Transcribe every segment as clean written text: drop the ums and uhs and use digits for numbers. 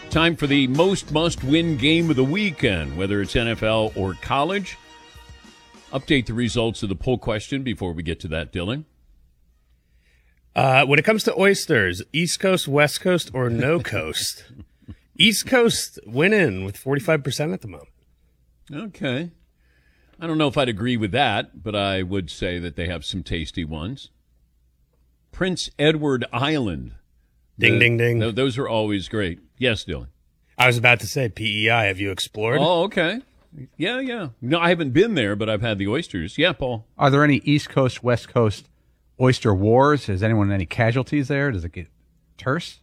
Time for the most must-win game of the weekend, whether it's NFL or college. Update the results of the poll question before we get to that, Dylan. When it comes to oysters, East Coast, West Coast, or no coast? East Coast winning with 45% at the moment. Okay. I don't know if I'd agree with that, but I would say that they have some tasty ones. Prince Edward Island. Ding, ding, ding. Those are always great. Yes, Dylan. I was about to say PEI. Have you explored? Oh, okay. Yeah. No, I haven't been there, but I've had the oysters. Yeah, Paul. Are there any East Coast, West Coast oyster wars? Has anyone any casualties there? Does it get terse?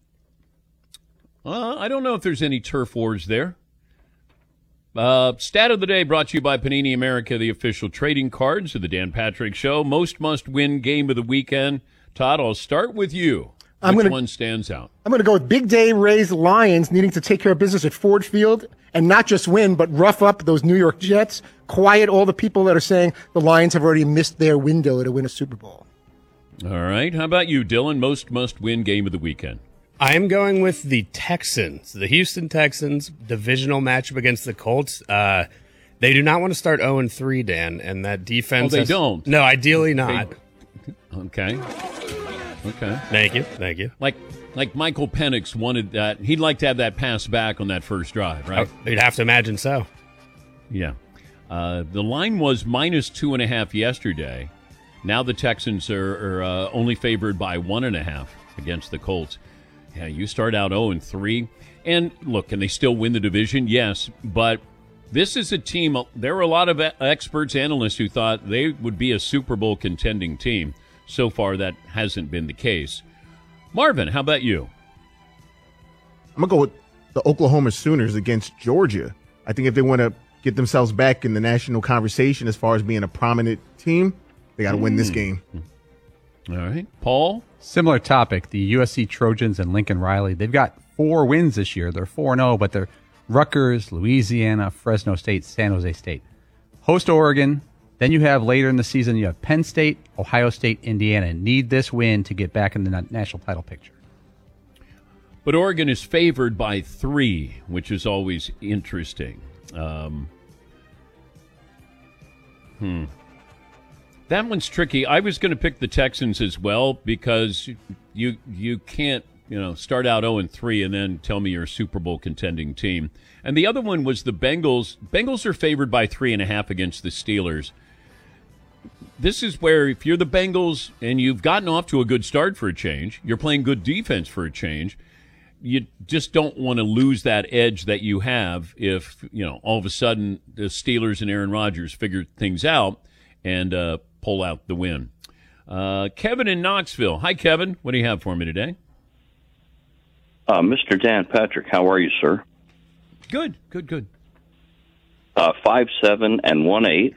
I don't know if there's any turf wars there. Stat of the day brought to you by Panini America, the official trading cards of the Dan Patrick Show. Most must-win game of the weekend. Todd, I'll start with you. Which one stands out? I'm going to go with Big Day Rays Lions needing to take care of business at Ford Field and not just win, but rough up those New York Jets, quiet all the people that are saying the Lions have already missed their window to win a Super Bowl. All right. How about you, Dylan? Most must-win game of the weekend. I am going with the Texans, the Houston Texans, divisional matchup against the Colts. They do not want to start 0-3, Dan, and that defense. Oh, they don't? No, ideally not. Okay. Thank you. Like Michael Penix wanted that. He'd like to have that pass back on that first drive, right? You'd have to imagine so. Yeah. The line was -2.5 yesterday. Now the Texans are only favored by 1.5 against the Colts. Yeah, you start out 0-3. And look, can they still win the division? Yes, but this is a team. There were a lot of experts, analysts who thought they would be a Super Bowl contending team. So far, that hasn't been the case. Marvin, how about you? I'm going to go with the Oklahoma Sooners against Georgia. I think if they want to get themselves back in the national conversation as far as being a prominent team, they got to win this game. All right. Paul? Similar topic, the USC Trojans and Lincoln Riley. They've got 4 wins this year. They're 4-0, but they're Rutgers, Louisiana, Fresno State, San Jose State. Host Oregon. Then you have later in the season, you have Penn State, Ohio State, Indiana. Need this win to get back in the national title picture. But Oregon is favored by 3, which is always interesting. That one's tricky. I was going to pick the Texans as well because you can't start out 0-3 and then tell me you're a Super Bowl contending team. And the other one was the Bengals. Bengals are favored by 3.5 against the Steelers. This is where if you're the Bengals and you've gotten off to a good start for a change, you're playing good defense for a change, you just don't want to lose that edge that you have if, all of a sudden the Steelers and Aaron Rodgers figure things out and pull out the win. Kevin in Knoxville. Hi, Kevin. What do you have for me today? Mr. Dan Patrick, how are you, sir? Good. 5'7" and 1/8,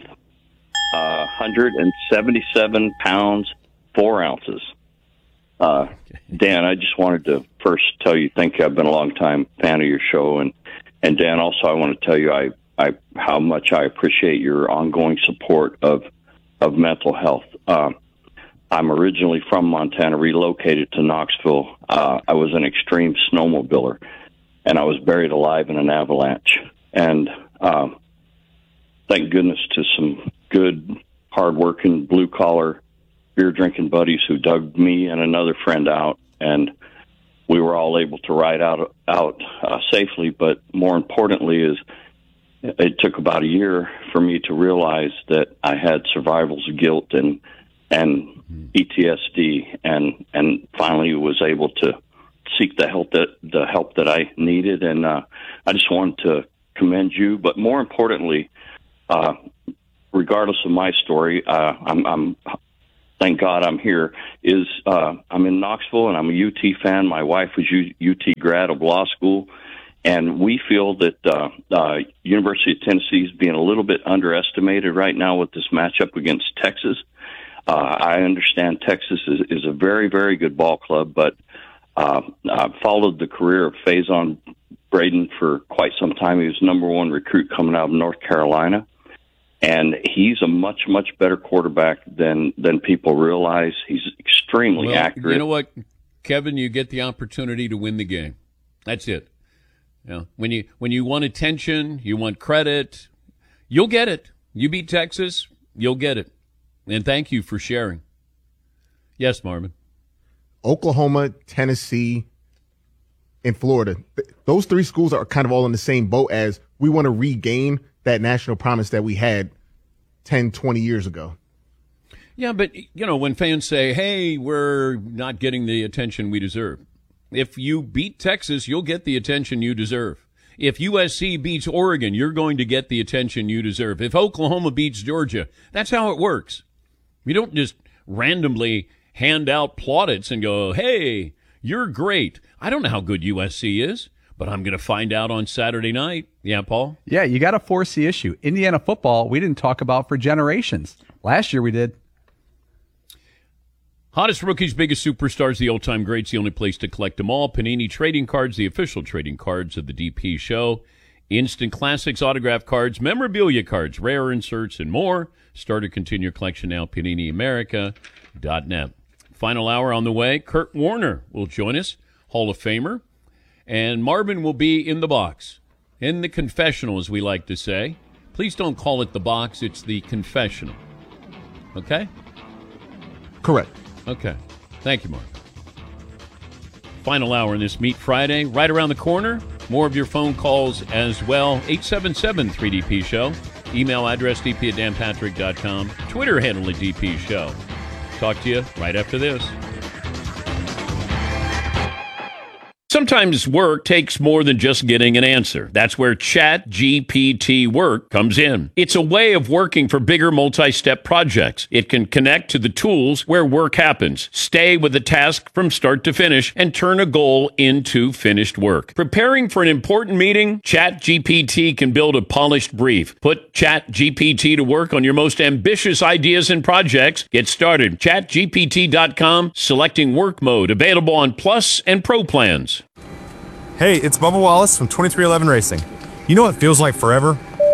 177 pounds, 4 ounces. Dan, I just wanted to first tell you thank you. I've been a long time fan of your show, and Dan, also I want to tell you how much I appreciate your ongoing support of mental health. I'm originally from Montana, relocated to Knoxville. I was an extreme snowmobiler, and I was buried alive in an avalanche. And thank goodness to some good, hard-working, blue-collar, beer-drinking buddies who dug me and another friend out, and we were all able to ride out safely. But more importantly is it took about a year for me to realize that I had survival's guilt and PTSD, and finally was able to seek the help that I needed. And I just wanted to commend you. But more importantly, regardless of my story, I'm thank God I'm here. I'm in Knoxville, and I'm a UT fan. My wife was UT grad of law school. And we feel that University of Tennessee is being a little bit underestimated right now with this matchup against Texas. I understand Texas is a very, very good ball club, but I've followed the career of Faison Braden for quite some time. He was #1 recruit coming out of North Carolina, and he's a much, much better quarterback than people realize. He's extremely accurate. You know what, Kevin? You get the opportunity to win the game. That's it. You know, when you want attention, you want credit, you'll get it. You beat Texas, you'll get it. And thank you for sharing. Yes, Marvin. Oklahoma, Tennessee, and Florida. Those three schools are kind of all in the same boat as we want to regain that national promise that we had 10, 20 years ago. Yeah, but, you know, when fans say, hey, we're not getting the attention we deserve. If you beat Texas, you'll get the attention you deserve. If USC beats Oregon, you're going to get the attention you deserve. If Oklahoma beats Georgia, that's how it works. We don't just randomly hand out plaudits and go, hey, you're great. I don't know how good USC is, but I'm going to find out on Saturday night. Yeah, Paul? Yeah, you got to force the issue. Indiana football, we didn't talk about for generations. Last year we did. Hottest rookies, biggest superstars, the old-time greats, the only place to collect them all. Panini Trading Cards, the official trading cards of the DP show. Instant classics, autograph cards, memorabilia cards, rare inserts, and more. Start or continue your collection now, PaniniAmerica.net. Final hour on the way. Kurt Warner will join us, Hall of Famer. And Marvin will be in the box, in the confessional, as we like to say. Please don't call it the box. It's the confessional. Okay? Correct. Okay. Thank you, Mark. Final hour in this Meat Friday. Right around the corner. More of your phone calls as well. 877-3DP Show. Email address dp@danpatrick.com. Twitter handle at DP Show. Talk to you right after this. Sometimes work takes more than just getting an answer. That's where ChatGPT Work comes in. It's a way of working for bigger multi-step projects. It can connect to the tools where work happens, stay with the task from start to finish, and turn a goal into finished work. Preparing for an important meeting? ChatGPT can build a polished brief. Put ChatGPT to work on your most ambitious ideas and projects. Get started. ChatGPT.com, selecting work mode, available on Plus and Pro plans. Hey, it's Bubba Wallace from 2311 Racing. You know what feels like forever?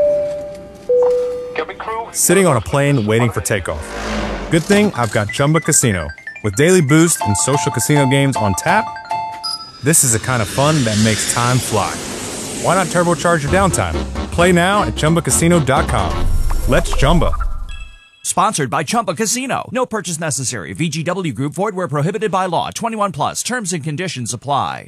Sitting on a plane waiting for takeoff. Good thing I've got Chumba Casino. With daily boost and social casino games on tap, this is the kind of fun that makes time fly. Why not turbocharge your downtime? Play now at ChumbaCasino.com. Let's Chumba. Sponsored by Chumba Casino. No purchase necessary. VGW Group. Void where prohibited by law. 21 plus. Terms and conditions apply.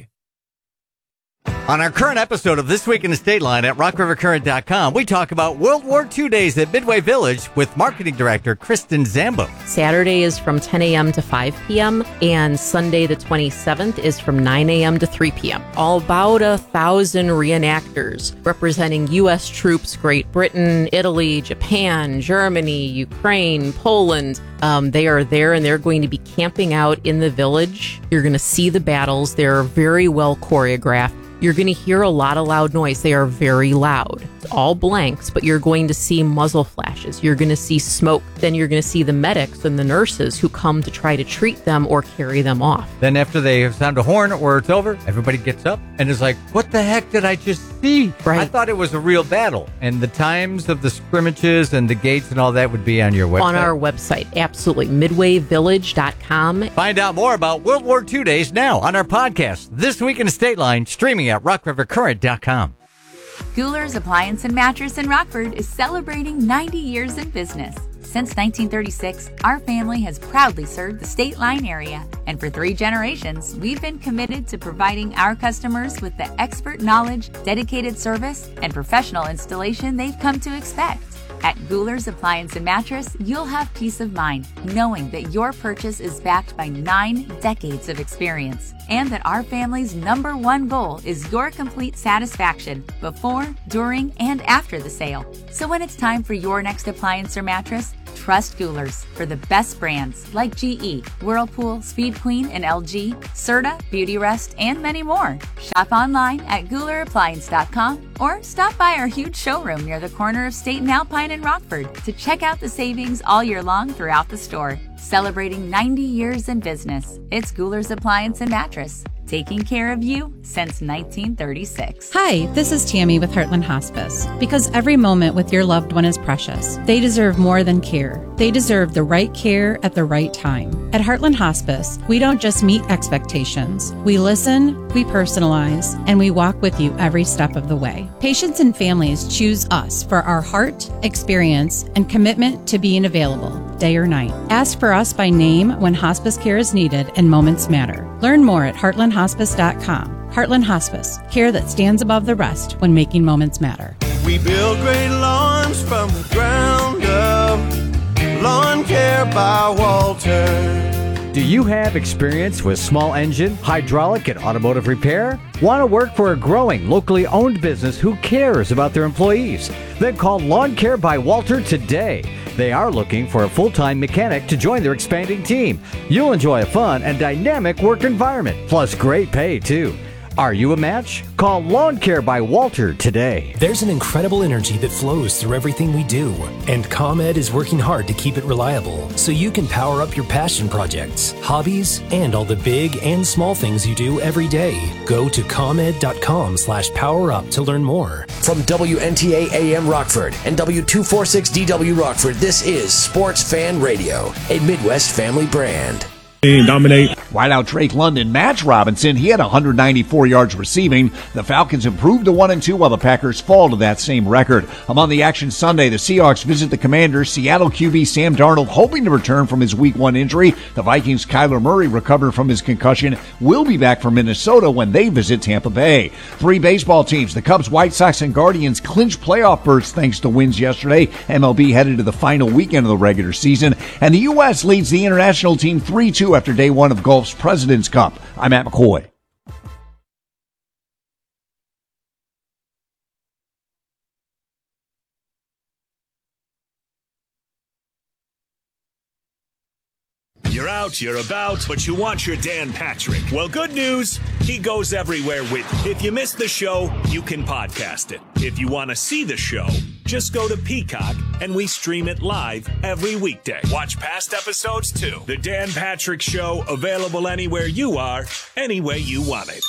On our current episode of This Week in the State Line at RockRiverCurrent.com, we talk about World War II days at Midway Village with Marketing Director Kristen Zambo. Saturday is from 10 a.m. to 5 p.m. and Sunday the 27th is from 9 a.m. to 3 p.m. All about 1,000 reenactors representing U.S. troops, Great Britain, Italy, Japan, Germany, Ukraine, Poland. They are there and they're going to be camping out in the village. You're going to see the battles. They're very well choreographed. You're going to hear a lot of loud noise. They are very loud. It's all blanks, but you're going to see muzzle flashes. You're going to see smoke. Then you're going to see the medics and the nurses who come to try to treat them or carry them off. Then after they sound a horn or it's over, everybody gets up and is like, what the heck did I just see? Right. I thought it was a real battle. And the times of the scrimmages and the gates and all that would be on your website. On our website, absolutely. MidwayVillage.com. Find out more about World War II days now on our podcast, This Week in the State Line, streaming at RockRiverCurrent.com. Gouler's Appliance and Mattress in Rockford is celebrating 90 years in business. Since 1936, our family has proudly served the State Line area, and for 3 generations, we've been committed to providing our customers with the expert knowledge, dedicated service, and professional installation they've come to expect. At Gouler's Appliance and Mattress, you'll have peace of mind knowing that your purchase is backed by 9 decades of experience and that our family's #1 goal is your complete satisfaction before, during, and after the sale. So when it's time for your next appliance or mattress, trust Gouler's for the best brands like GE, Whirlpool, Speed Queen, and LG, Serta, Beautyrest, and many more. Shop online at GoulerAppliance.com or stop by our huge showroom near the corner of State and Alpine in Rockford to check out the savings all year long throughout the store. Celebrating 90 years in business, it's Gouler's Appliance and Mattress, taking care of you since 1936. Hi, this is Tammy with Heartland Hospice. Because every moment with your loved one is precious, they deserve more than care. They deserve the right care at the right time. At Heartland Hospice, we don't just meet expectations. We listen, we personalize, and we walk with you every step of the way. Patients and families choose us for our heart, experience, and commitment to being available, day or night. Ask for us by name when hospice care is needed and moments matter. Learn more at heartlandhospice.com. Heartland Hospice, care that stands above the rest when making moments matter. We build great lawns from the ground up. Lawn Care by Walter. Do you have experience with small engine, hydraulic, and automotive repair? Want to work for a growing, locally owned business who cares about their employees? Then call Lawn Care by Walter today. They are looking for a full-time mechanic to join their expanding team. You'll enjoy a fun and dynamic work environment, plus great pay, too. Are you a match? Call Lawn Care by Walter today. There's an incredible energy that flows through everything we do, and ComEd is working hard to keep it reliable so you can power up your passion projects, hobbies, and all the big and small things you do every day. Go to ComEd.com/powerup to learn more. From WNTA AM Rockford and W246DW Rockford, this is Sports Fan Radio, a Midwest family brand. Dominate. Wideout Drake London matched Robinson. He had 194 yards receiving. The Falcons improved to 1-2 while the Packers fall to that same record. Among the action Sunday, the Seahawks visit the Commanders. Seattle QB Sam Darnold hoping to return from his Week 1 injury. The Vikings' Kyler Murray recovered from his concussion. Will be back for Minnesota when they visit Tampa Bay. 3 baseball teams, the Cubs, White Sox, and Guardians clinch playoff berths thanks to wins yesterday. MLB headed to the final weekend of the regular season. And the U.S. leads the international team 3-2 after day 1 of golf's President's Cup. I'm Matt McCoy. You're out, you're about, but you want your Dan Patrick. Well, good news, he goes everywhere with you. If you missed the show, you can podcast it. If you want to see the show, just go to Peacock, and we stream it live every weekday. Watch past episodes, too. The Dan Patrick Show, available anywhere you are, any way you want it.